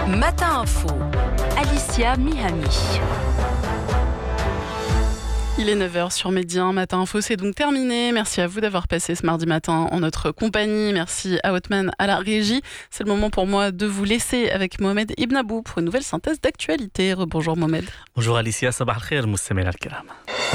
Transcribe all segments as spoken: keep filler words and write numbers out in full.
Matin Info, Alicia Mihami. Il est neuf heures sur Média. Matin Info, c'est donc terminé. Merci à vous d'avoir passé ce mardi matin en notre compagnie. Merci à Outman à la régie. C'est le moment pour moi de vous laisser avec Mohamed Ibn Abou pour une nouvelle synthèse d'actualité. Rebonjour Mohamed. Bonjour Alicia, sabah al-khair, mustami'ina al-kiram.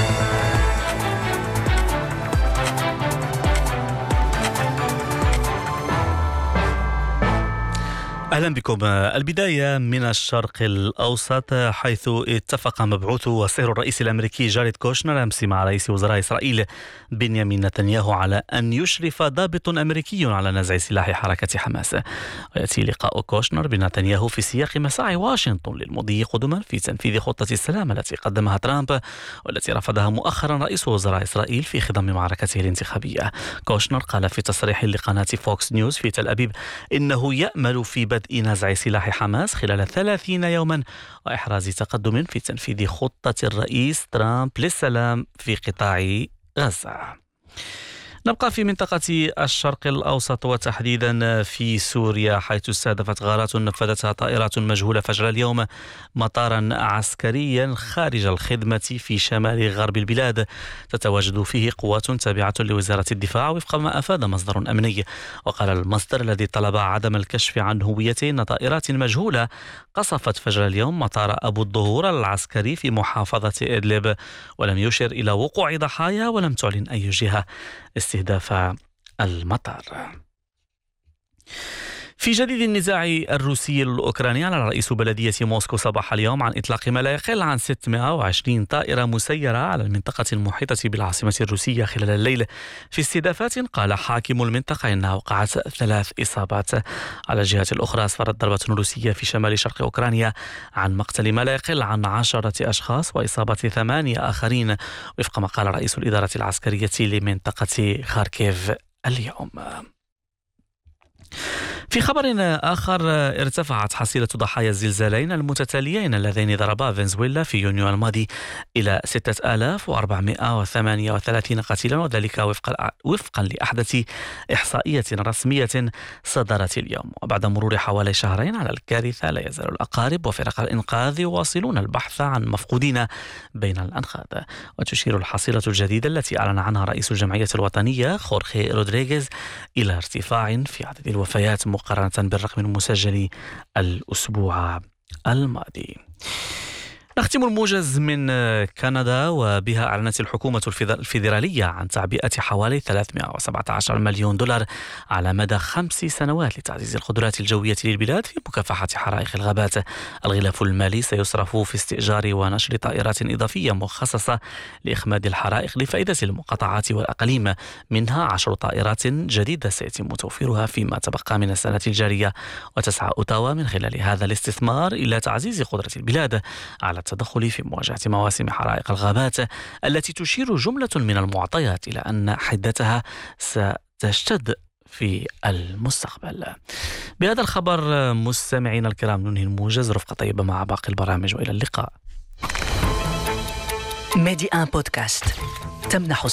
أهلا بكم. البداية من الشرق الأوسط، حيث اتفق مبعوث وصهر الرئيس الأمريكي جاريد كوشنر أمس مع رئيس وزراء إسرائيل بنيامين نتنياهو على أن يشرف ضابط أمريكي على نزع سلاح حركة حماس. ويأتي لقاء كوشنر بنتنياهو في سياق مساعي واشنطن للمضي قدما في تنفيذ خطة السلام التي قدمها ترامب والتي رفضها مؤخرا رئيس وزراء إسرائيل في خضم معركته الانتخابية. كوشنر قال في تصريح لقناة فوكس نيوز في تل أبيب إنه يأمل في بدء نزع سلاح حماس خلال ثلاثين يوما وإحراز تقدم في تنفيذ خطة الرئيس ترامب للسلام في قطاع غزة. نبقى في منطقة الشرق الأوسط وتحديدا في سوريا، حيث استهدفت غارات نفذتها طائرات مجهولة فجر اليوم مطارا عسكريا خارج الخدمة في شمال غرب البلاد تتواجد فيه قوات تابعة لوزارة الدفاع وفق ما أفاد مصدر أمني. وقال المصدر الذي طلب عدم الكشف عن هويته أن طائرات مجهولة قصفت فجر اليوم مطار أبو الظهور العسكري في محافظة إدلب، ولم يشر إلى وقوع ضحايا ولم تعلن أي جهة استهداف المطار. في جديد النزاع الروسي الأوكراني، على رئيس بلدية موسكو صباح اليوم عن إطلاق ما لا يقل عن ستمائة وعشرين طائرة مسيرة على المنطقة المحيطة بالعاصمة الروسية خلال الليل في استهدافات قال حاكم المنطقة إنها وقعت ثلاث إصابات. على الجهة الأخرى أسفرت ضربة روسية في شمال شرق أوكرانيا عن مقتل ما لا يقل عن عشرة أشخاص وإصابة ثمانية آخرين وفق ما قال رئيس الإدارة العسكرية لمنطقة خاركيف اليوم. في خبر آخر، ارتفعت حصيلة ضحايا الزلزالين المتتاليين اللذين ضربا فنزويلا في يونيو الماضي إلى ستة آلاف وأربعمائة وثمانية وثلاثين قتيلا، وذلك وفقا وفقا لأحدث إحصائية رسمية صدرت اليوم. وبعد مرور حوالي شهرين على الكارثة، لا يزال الأقارب وفرق الإنقاذ يواصلون البحث عن مفقودين بين الأنقاض. وتشير الحصيلة الجديدة التي أعلن عنها رئيس الجمعية الوطنية خورخي رودريغيز إلى ارتفاع في عدد الوفيات مقارنة بالرقم المسجل الأسبوع الماضي. نختم الموجز من كندا، وبها أعلنت الحكومة الفيدرالية عن تعبئة حوالي ثلاثمائة وسبعة عشر مليون دولار على مدى خمس سنوات لتعزيز القدرات الجوية للبلاد في مكافحة حرائق الغابات. الغلاف المالي سيصرف في استئجار ونشر طائرات إضافية مخصصة لإخماد الحرائق لفائدة المقاطعات والأقاليم، منها عشر طائرات جديدة سيتم توفيرها فيما تبقى من السنة الجارية. وتسعى أوتاوا من خلال هذا الاستثمار إلى تعزيز قدرة البلاد على التدخل في مواجهة مواسم حرائق الغابات التي تشير جملة من المعطيات إلى أن حدتها ستشتد في المستقبل. بهذا الخبر مستمعينا الكرام ننهي الموجز. رفقة طيبة مع باقي البرامج وإلى اللقاء. ميدي آن بودكاست تمنح